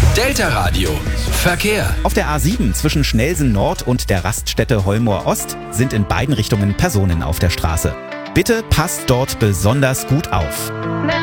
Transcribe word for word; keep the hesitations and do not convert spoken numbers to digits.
Delta Radio. Verkehr. Auf der A sieben zwischen Schnelsen Nord und der Raststätte Holmoor Ost sind in beiden Richtungen Personen auf der Straße. Bitte passt dort besonders gut auf.